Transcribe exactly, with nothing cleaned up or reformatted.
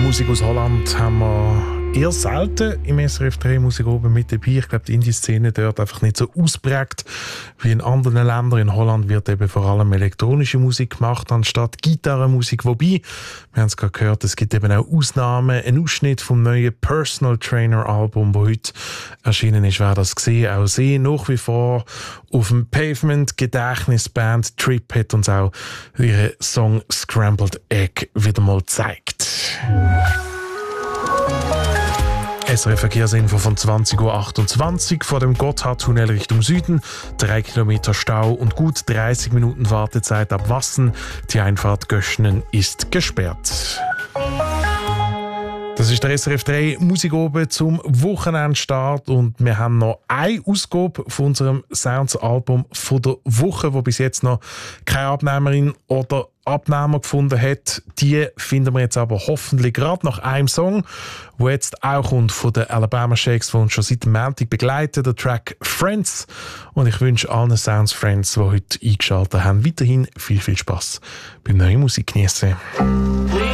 Musik aus Holland haben wir eher selten im S R F drei Musik oben mit dabei. Ich glaube, die Indie-Szene dort einfach nicht so ausprägt wie in anderen Ländern. In Holland wird eben vor allem elektronische Musik gemacht, anstatt Gitarrenmusik. Wobei, wir haben es gerade gehört, es gibt eben auch Ausnahmen. Ein Ausschnitt vom neuen Personal Trainer Album, das heute erschienen ist, wer das gesehen, auch sehen. Nach wie vor auf dem Pavement Gedächtnisband Trip hat uns auch ihren Song Scrambled Egg wieder mal gezeigt. S R F Verkehrsinfo von zwanzig Uhr achtundzwanzig vor dem Gotthardtunnel Richtung Süden. Drei Kilometer Stau und gut dreißig Minuten Wartezeit ab Wassen. Die Einfahrt Göschnen ist gesperrt. Das ist der S R F drei Musik oben zum Wochenendstart und wir haben noch eine Ausgabe von unserem Sounds-Album von der Woche, wo bis jetzt noch keine Abnehmerin oder Abnehmer gefunden hat. Die finden wir jetzt aber hoffentlich gerade nach einem Song, der jetzt auch kommt von den Alabama Shakes, die uns schon seit dem Montag begleiten, der Track Friends. Und ich wünsche allen Sounds Friends, die heute eingeschaltet haben, weiterhin viel, viel Spass beim neuen Musik genießen.